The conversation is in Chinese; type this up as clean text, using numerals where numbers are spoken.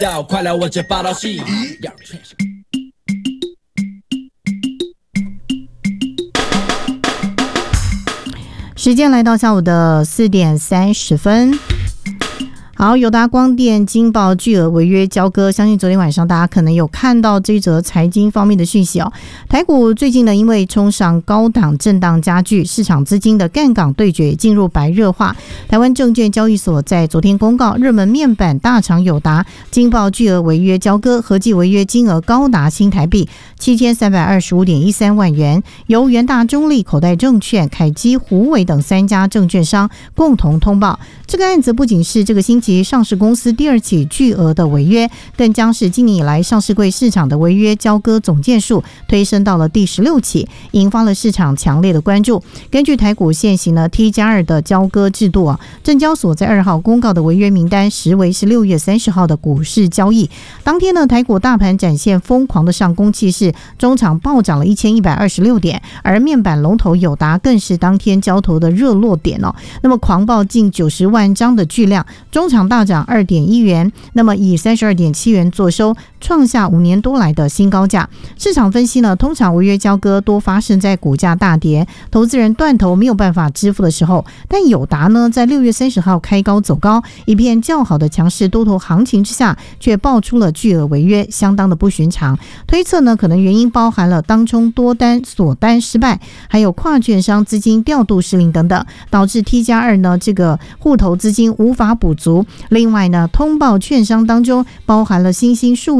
快来我这报道系。 时间来到下午的4点30分。好，友达光电惊爆巨额违约交割，相信昨天晚上大家可能有看到这则财经方面的讯息哦。台股最近呢，因为冲上高档震荡加剧，市场资金的干港对决进入白热化。台湾证券交易所在昨天公告，热门面板大厂友达惊爆巨额违约交割，合计违约金额高达新台币7325.13万元，由元大、中立、口袋证券、凯基、虎尾等3家证券商共同通报。这个案子不仅是这个星期上市公司第2起巨额的违约，更将是今年以来上市柜市场的违约交割总件数推升到了第16起，引发了市场强烈的关注。根据台股现行呢 T+2 的交割制度啊，证交所在2号公告的违约名单实为是6月30号的股市交易。当天呢，台股大盘展现疯狂的上攻气势，中场暴涨了1126点，而面板龙头友达更是当天交投的热络点哦。那么狂暴近90万张的巨量，中场大涨 2.1 元，那么以 32.7 元作收，创下5年多来的新高价。市场分析呢，通常违约交割多发生在股价大跌，投资人断头没有办法支付的时候，但友达呢，在6月30号开高走高，一片较好的强势多头行情之下，却爆出了巨额违约，相当的不寻常。推测呢，可能原因包含了当冲多单锁单失败，还有跨券商资金调度失灵等等，导致 T+2 呢这个户头资金无法补足。另外呢，通报券商当中包含了新兴数